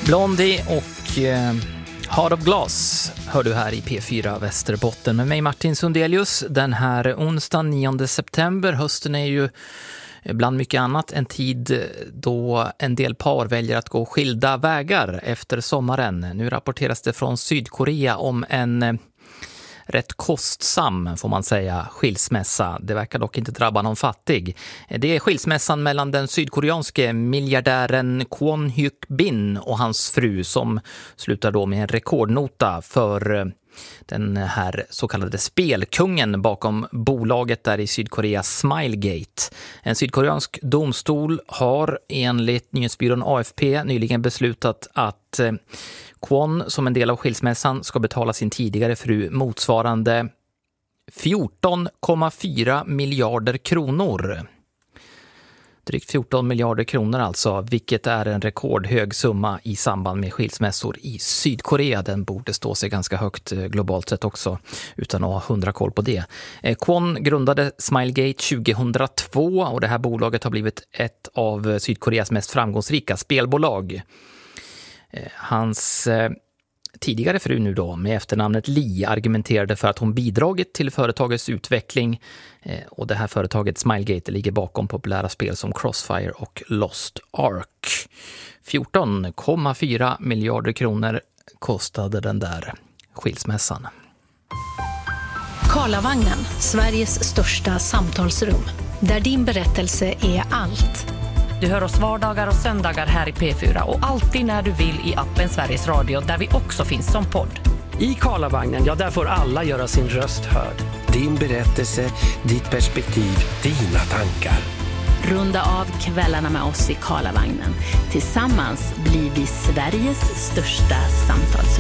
Blondie och Heart of Glass hör du här i P4 Västerbotten med mig Martin Sundelius. Den här onsdagen 9 september, hösten är ju bland mycket annat en tid då en del par väljer att gå skilda vägar efter sommaren. Nu rapporteras det från Sydkorea om en rätt kostsam, får man säga, skilsmässa. Det verkar dock inte drabba någon fattig. Det är skilsmässan mellan den sydkoreanske miljardären Kwon Hyuk-bin och hans fru som slutar då med en rekordnota för den här så kallade spelkungen bakom bolaget där i Sydkorea, Smilegate. En sydkoreansk domstol har enligt nyhetsbyrån AFP nyligen beslutat att Kwon som en del av skilsmässan ska betala sin tidigare fru motsvarande 14,4 miljarder kronor. Drygt 14 miljarder kronor alltså, vilket är en rekordhög summa i samband med skilsmässor i Sydkorea. Den borde stå sig ganska högt globalt sett också, utan att ha 100 koll på det. Kwon grundade Smilegate 2002 och det här bolaget har blivit ett av Sydkoreas mest framgångsrika spelbolag. Hans tidigare fru nu då med efternamnet Lee argumenterade för att hon bidragit till företagets utveckling och det här företaget Smilegate ligger bakom populära spel som Crossfire och Lost Ark. 14,4 miljarder kronor kostade den där skilsmässan. Karlavagnen, Sveriges största samtalsrum. Där din berättelse är allt. Du hör oss vardagar och söndagar här i P4 och alltid när du vill i appen Sveriges Radio där vi också finns som podd. I Karlavagnen, ja, där får alla göra sin röst hörd. Din berättelse, ditt perspektiv, dina tankar. Runda av kvällarna med oss i Karlavagnen. Tillsammans blir vi Sveriges största samtalsprogram.